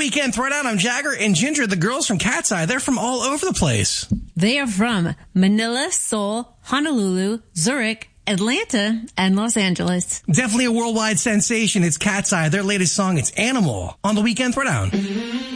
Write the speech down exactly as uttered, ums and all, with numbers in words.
Weekend Throwdown, I'm Jagger and Ginger, the girls from Cat's Eye. They're from all over the place. They are from Manila, Seoul, Honolulu, Zurich, Atlanta, and Los Angeles. Definitely a worldwide sensation. It's Cat's Eye. Their latest song, it's Animal, on the Weekend Throwdown.